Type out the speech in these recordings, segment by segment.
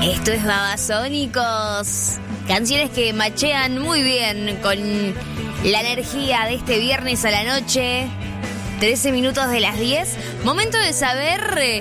Esto es Babasónicos. Canciones que machean muy bien con la energía de este viernes a la noche. 13 minutos de las 10. Momento de saber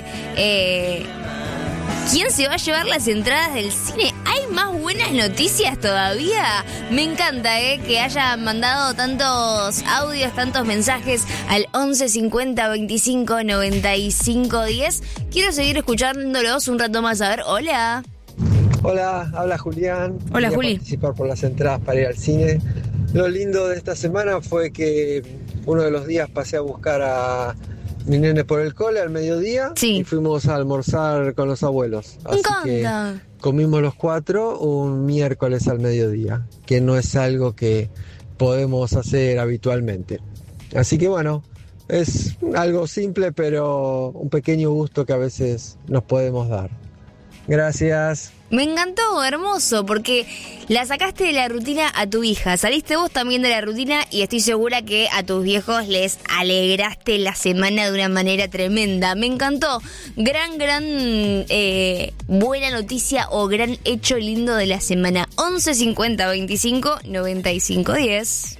quién se va a llevar las entradas del cine. ¿Hay más buenas noticias todavía? Me encanta que hayan mandado tantos audios, tantos mensajes al 11 50 25 95 10. Quiero seguir escuchándolos un rato más. A ver, hola. Hola, habla Julián. Hola, Quería Juli. participar por las entradas para ir al cine. Lo lindo de esta semana fue que uno de los días pasé a buscar a mi nene por el cole al mediodía. Sí. Y fuimos a almorzar con los abuelos. Me Así que encanta. comimos los 4 un miércoles al mediodía, que no es algo que podemos hacer habitualmente. Así que bueno, es algo simple, pero un pequeño gusto que a veces nos podemos dar. Gracias. Me encantó, hermoso, porque la sacaste de la rutina a tu hija. Saliste vos también de la rutina y estoy segura que a tus viejos les alegraste la semana de una manera tremenda. Me encantó. Gran buena noticia o gran hecho lindo de la semana. 11 50 25 95 10.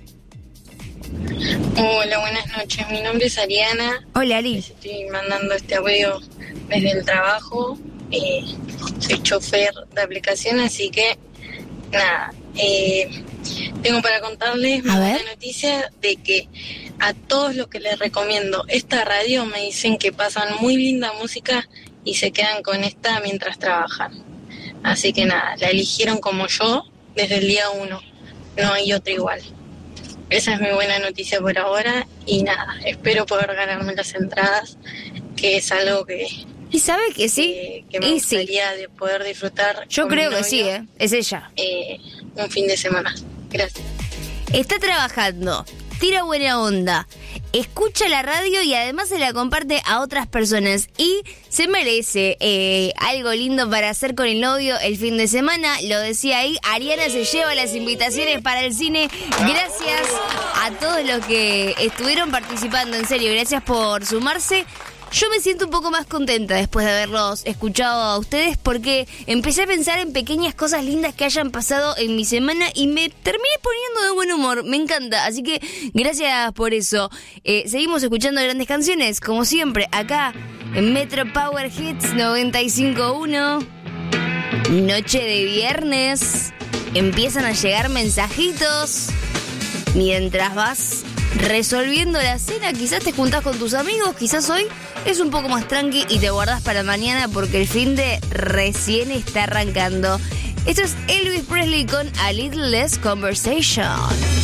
Hola, buenas noches. Mi nombre es Ariana. Hola, Ali. Estoy mandando este audio desde el trabajo. Soy chofer de aplicación, así que nada, tengo para contarles A una ver. noticia de que a todos los que les recomiendo esta radio me dicen que pasan muy linda música y se quedan con esta mientras trabajan. Así que nada, la eligieron como yo desde el día 1, no hay otra igual. Esa es mi buena noticia por ahora y nada, espero poder ganarme las entradas, que es algo que ¿Y sabe que sí? que me Y sí. gustaría de poder disfrutar. Yo con creo mi que sí, novio, es ella. un fin de semana. Gracias. Está trabajando, tira buena onda, escucha la radio y además se la comparte a otras personas y se merece algo lindo para hacer con el novio el fin de semana. Lo decía ahí, Ariana se lleva las invitaciones para el cine. Gracias a todos los que estuvieron participando, en serio, gracias por sumarse. Yo me siento un poco más contenta después de haberlos escuchado a ustedes porque empecé a pensar en pequeñas cosas lindas que hayan pasado en mi semana y me terminé poniendo de buen humor. Me encanta, así que gracias por eso. Seguimos escuchando grandes canciones, como siempre, acá en Metro Power Hits 95.1. Noche de viernes. Empiezan a llegar mensajitos mientras vas resolviendo la cena. Quizás te juntás con tus amigos, quizás hoy es un poco más tranqui y te guardas para mañana porque el fin de recién está arrancando. Esto es Elvis Presley con A Little Less Conversation.